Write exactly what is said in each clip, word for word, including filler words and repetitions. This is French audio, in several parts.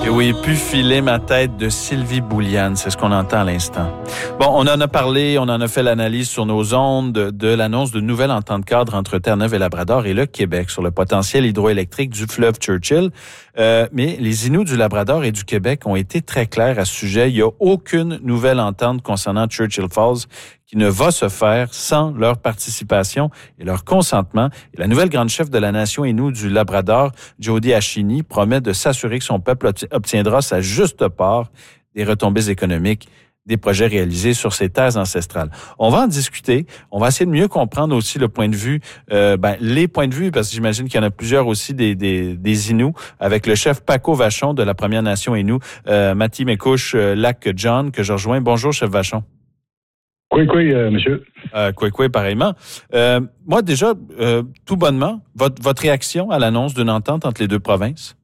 Et oui, pu filer ma tête de Sylvie Bouliane, c'est ce qu'on entend à l'instant. Bon, on en a parlé, on en a fait l'analyse sur nos ondes de, de l'annonce de nouvelle entente cadre entre Terre-Neuve et Labrador et le Québec sur le potentiel hydroélectrique du fleuve Churchill. Euh, mais les Inuits du Labrador et du Québec ont été très clairs à ce sujet. Il n'y a aucune nouvelle entente concernant Churchill Falls qui ne va se faire sans leur participation et leur consentement. Et la nouvelle grande chef de la nation Innu du Labrador, Jody Ashini, promet de s'assurer que son peuple obtiendra sa juste part des retombées économiques des projets réalisés sur ces terres ancestrales. On va en discuter. On va essayer de mieux comprendre aussi le point de vue, euh, ben, les points de vue, parce que j'imagine qu'il y en a plusieurs aussi des, des, des Inuits, avec le chef Paco Vachon de la Première Nation Innu, euh, Mattie-Mécouche euh, Lac John, que je rejoins. Bonjour, chef Vachon. Oui, oui, euh, monsieur. Euh, oui, oui, pareillement. Euh, moi, déjà, euh, tout bonnement, votre, votre réaction à l'annonce d'une entente entre les deux provinces?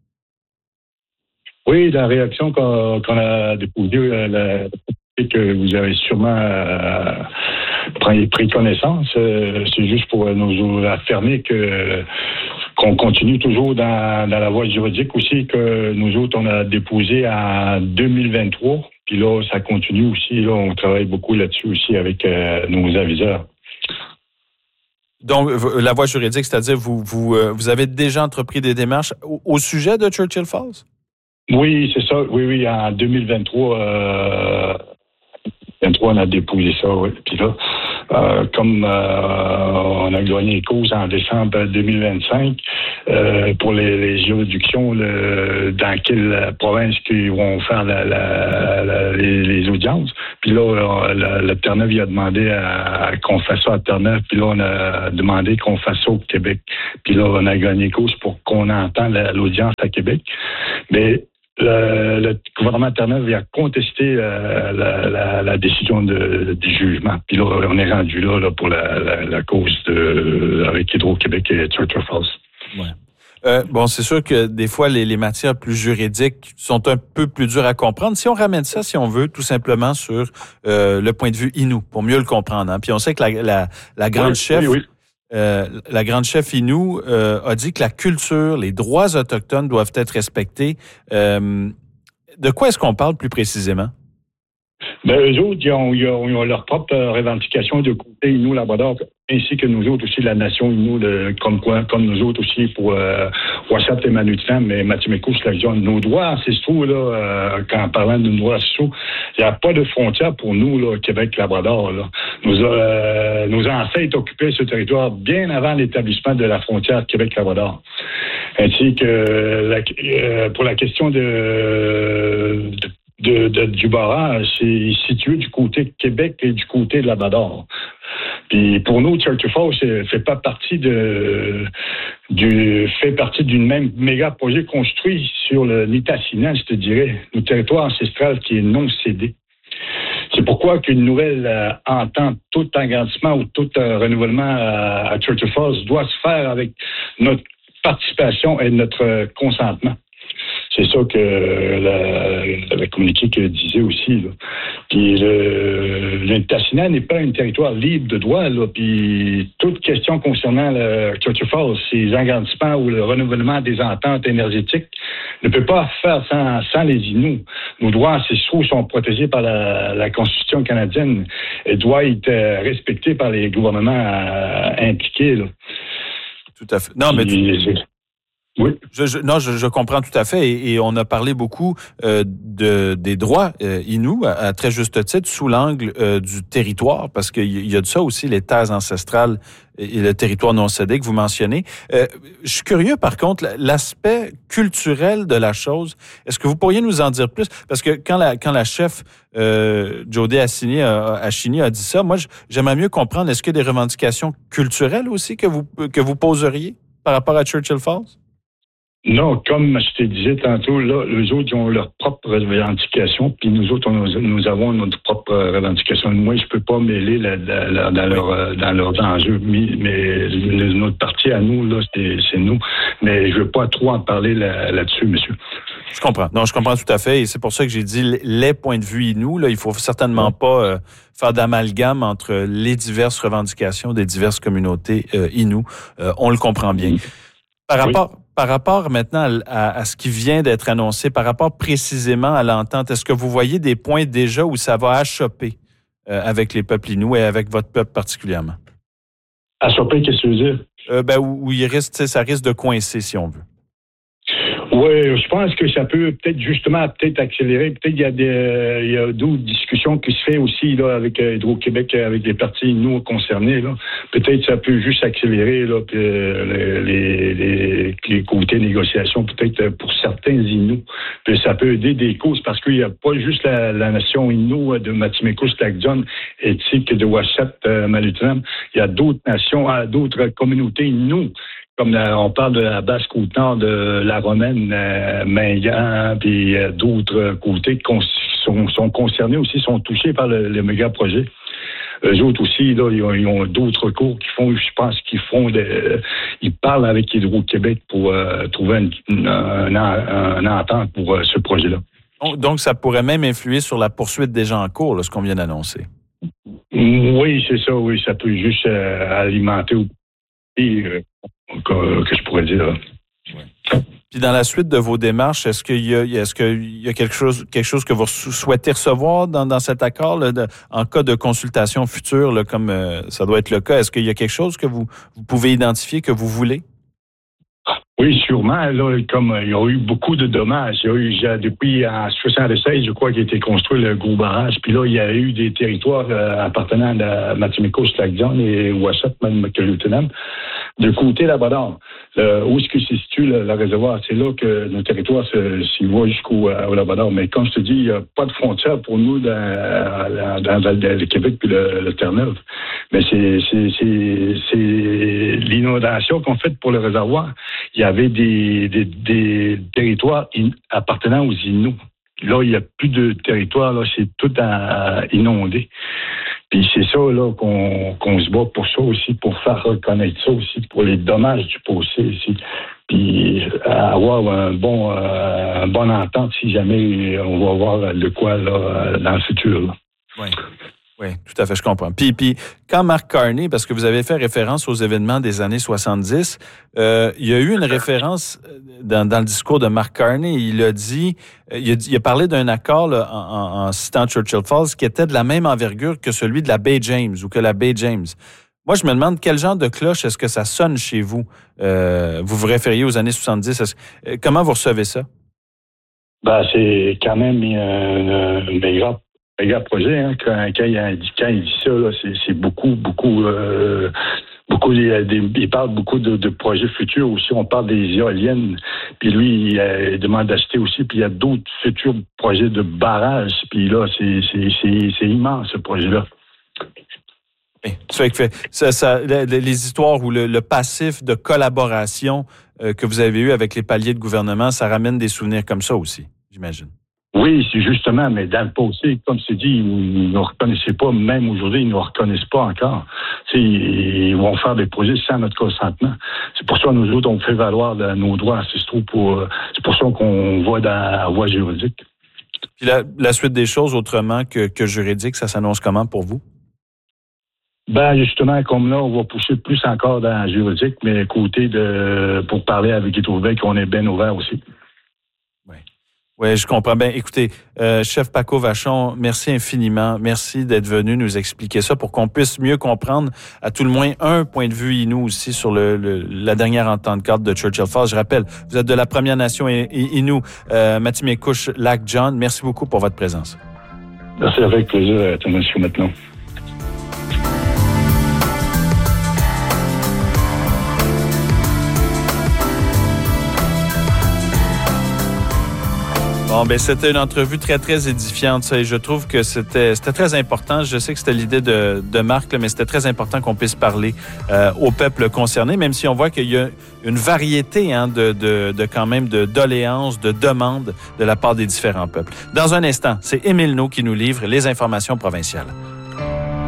Oui, la réaction qu'on, qu'on a déposée, euh, la, que vous avez sûrement euh, pris, pris connaissance, euh, c'est juste pour nous affirmer que qu'on continue toujours dans, dans la voie juridique aussi, que nous autres, on a déposé en deux mille vingt-trois. Puis là, ça continue aussi. Là, on travaille beaucoup là-dessus aussi avec euh, nos aviseurs. Donc, la voie juridique, c'est-à-dire vous vous euh, vous avez déjà entrepris des démarches au, au sujet de Churchill Falls? Oui, c'est ça. Oui, oui, en deux mille vingt-trois, euh, vingt-trois, on a déposé ça. Oui. Puis là, euh, comme euh, on a gagné les causes en décembre deux mille vingt-cinq euh, pour les, les juridictions, le, dans quelle province qu'ils vont faire la, la, la, les, les audiences. Puis là, la, la Terre-Neuve il a demandé à, à qu'on fasse ça à Terre-Neuve. Puis là, on a demandé qu'on fasse ça au Québec. Puis là, on a gagné cause pour qu'on entende la, l'audience à Québec. Mais Le, le gouvernement de Terre-Neuve a contesté euh, la, la, la décision de, du jugement. Puis là, on est rendu là, là pour la, la, la cause de, avec Hydro-Québec et Churchill Falls. Ouais. Euh, bon, c'est sûr que des fois, les, les matières plus juridiques sont un peu plus dures à comprendre. Si on ramène ça, si on veut, tout simplement sur euh, le point de vue Innu, pour mieux le comprendre. Hein. Puis on sait que la, la, la grande oui, chef... Oui, oui. Euh, la grande chef Innu euh, a dit que la culture, les droits autochtones doivent être respectés. Euh, de quoi est-ce qu'on parle plus précisément? Ben, eux autres, ils ont, ils ont, ils ont leur propre revendication de côté Innu Labrador, ainsi que nous autres aussi, la nation Innu, de, comme quoi, comme nous autres aussi pour euh, Ouassat et Manutian, mais Mattie-Mécouche, la région. Nos droits ancestraux, là, euh, quand parlant de nos droits ancestraux, il n'y a pas de frontière pour nous, là, Québec-Labrador. Là. Nos, euh, nos ancêtres occupaient ce territoire bien avant l'établissement de la frontière Québec-Labrador. Ainsi que la, euh, pour la question de, de De, de, du barrage, c'est situé du côté de Québec et du côté de Labrador. Puis pour nous, Churchill Falls fait pas partie de du fait partie d'une même méga projet construit sur le Nitassinan, je te dirais, le territoire ancestral qui est non cédé. C'est pourquoi qu'une nouvelle euh, entente, tout agrandissement ou tout euh, renouvellement euh, à Churchill Falls doit se faire avec notre participation et notre euh, consentement. C'est ça que la, la communiqué que disait aussi. Là. Puis le, le Nitassinan n'est pas un territoire libre de droit. Là. Puis toute question concernant le Churchill Falls, ces agrandissements ou le renouvellement des ententes énergétiques ne peut pas faire sans, sans les Inuits. Nos droits ancestraux sont protégés par la, la Constitution canadienne et doivent être respectés par les gouvernements euh, impliqués. Là. Tout à fait. Non, mais Puis, tu... Oui. Je, je, non, je, je comprends tout à fait et, et on a parlé beaucoup euh, de, des droits euh, Innu à, à très juste titre sous l'angle euh, du territoire parce qu'il y a de ça aussi, les terres ancestrales et le territoire non cédé que vous mentionnez. Euh, je suis curieux par contre, l'aspect culturel de la chose, est-ce que vous pourriez nous en dire plus? Parce que quand la, quand la chef euh, Jody Ashini a, Ashini a dit ça, moi j'aimerais mieux comprendre, est-ce qu'il y a des revendications culturelles aussi que vous, que vous poseriez par rapport à Churchill Falls? Non, comme je te disais tantôt, là, les autres ils ont leur propre revendication, puis nous autres, on, nous avons notre propre revendication. Moi, je peux pas mêler la, la, la, dans, leur, dans leurs enjeux, mais, mais notre partie à nous, là, c'est, c'est nous. Mais je veux pas trop en parler là, là-dessus, monsieur. Je comprends. Non, je comprends tout à fait, et c'est pour ça que j'ai dit les points de vue Innu. Là, il faut certainement ouais. pas euh, faire d'amalgame entre les diverses revendications des diverses communautés euh, Innu. Euh, on le comprend bien. Par rapport... Oui. par rapport maintenant à, à ce qui vient d'être annoncé, par rapport précisément à l'entente, est-ce que vous voyez des points déjà où ça va achopper euh, avec les peuples inuits et avec votre peuple particulièrement? Achopper, qu'est-ce que tu veux dire? Euh, ben, où, où il risque, ça risque de coincer, si on veut. Oui, je pense que ça peut peut-être justement peut-être accélérer. Peut-être qu'il y a des euh, il y a d'autres discussions qui se font aussi là avec euh, Hydro-Québec, avec les partis nous concernés. Là. Peut-être ça peut juste accélérer là, puis, euh, les, les, les côtés négociations, peut-être pour certains Inuits. Puis ça peut aider des causes parce qu'il n'y a pas juste la, la nation Innu de Matimekouche, Lac John, Éthique de Ouachette, euh, Malutram. Il y a d'autres nations, d'autres communautés Innu. Comme la, on parle de la Basse-Côte-Nord, de la Romaine, euh, Mingan, puis euh, d'autres côtés qui sont, sont concernés aussi, sont touchés par le, le méga-projet. Eux autres aussi, là, ils ont, ils ont d'autres cours qui font, je pense qu'ils font, de, euh, ils parlent avec Hydro-Québec pour euh, trouver une, une, une, une entente pour euh, ce projet-là. Donc, ça pourrait même influer sur la poursuite déjà en cours, là, ce qu'on vient d'annoncer. Oui, c'est ça, oui. Ça peut juste euh, alimenter ou euh, que, que je pourrais dire. Ouais. Puis dans la suite de vos démarches, est-ce qu'il y a, est-ce qu'il y a quelque chose, quelque chose que vous souhaitez recevoir dans, dans cet accord, là, de, en cas de consultation future, là, comme euh, ça doit être le cas? Est-ce qu'il y a quelque chose que vous, vous pouvez identifier, que vous voulez? Oui, sûrement. Là, comme il y a eu beaucoup de dommages. Il y a eu, depuis en soixante-seize, je crois, qu'il a été construit le gros barrage. Puis là, il y a eu des territoires euh, appartenant à Matimekouche, Lac John et Ouachette, Malutram, de côté Labrador. Euh, où est-ce que se situe le, le réservoir? C'est là que nos territoires s'y voient jusqu'au au Labrador. Mais comme je te dis, il n'y a pas de frontière pour nous dans, dans, dans le Québec puis le, le Terre-Neuve. Mais c'est, c'est, c'est, c'est l'inondation qu'on fait pour le réservoir. Il y avait des, des, des territoires in, appartenant aux Inuits. Là, il n'y a plus de territoire, là, c'est tout à, inondé. Puis c'est ça là qu'on, qu'on se bat pour ça aussi, pour faire reconnaître ça aussi, pour les dommages du passé aussi. Puis avoir un bon, euh, un bon entente si jamais on va avoir de quoi là, dans le futur. Là. Oui. Oui, tout à fait, je comprends. Puis, puis quand Mark Carney, parce que vous avez fait référence aux événements des années soixante-dix, euh, il y a eu une référence dans, dans le discours de Mark Carney. Il a dit, il a, il a parlé d'un accord là, en, en, en citant Churchill Falls qui était de la même envergure que celui de la baie James ou que la baie James. Moi, je me demande quel genre de cloche est-ce que ça sonne chez vous. Euh, vous vous référiez aux années soixante-dix. Comment vous recevez ça? Ben, c'est quand même un méga méga projet. Hein, quand, quand, il a dit, quand il dit ça, là, c'est, c'est beaucoup, beaucoup, euh, beaucoup. Des, des, il parle beaucoup de, de projets futurs aussi. On parle des éoliennes. Puis lui, il, euh, il demande d'acheter aussi. Puis il y a d'autres futurs projets de barrages. Puis là, c'est, c'est, c'est, c'est immense ce projet-là. Oui, ça fait que ça, ça, les histoires ou le, le passif de collaboration euh, que vous avez eu avec les paliers de gouvernement, ça ramène des souvenirs comme ça aussi, j'imagine. Oui, c'est justement, mais dans le passé, comme c'est dit, ils ne nous reconnaissaient pas, même aujourd'hui, ils ne nous reconnaissent pas encore. T'sais, ils vont faire des projets sans notre consentement. C'est pour ça que nous autres, on fait valoir nos droits ancestraux. Pour, c'est pour ça qu'on va dans la voie juridique. Puis la, la suite des choses, autrement que, que juridique, ça s'annonce comment pour vous? Ben justement, comme là, on va pousser plus encore dans la juridique, mais côté de pour parler avec Hydro-Québec, on est bien ouvert aussi. Oui. Oui, je comprends bien. Écoutez, euh, chef Paco Vachon, merci infiniment. Merci d'être venu nous expliquer ça pour qu'on puisse mieux comprendre, à tout le moins, un point de vue Innu aussi sur le, le, la dernière entente cadre de Churchill Falls. Je rappelle, vous êtes de la Première Nation Innu, euh, Matimekouche, Lac John. Merci beaucoup pour votre présence. Merci, avec plaisir, M. Maintenant. Bon, ben c'était une entrevue très, très édifiante, ça, et je trouve que c'était, c'était très important. Je sais que c'était l'idée de, de Marc, là, mais c'était très important qu'on puisse parler euh, au peuple concerné, même si on voit qu'il y a une variété hein, de, de, de quand même de doléances, de demandes de la part des différents peuples. Dans un instant, c'est Émile Naud qui nous livre les informations provinciales.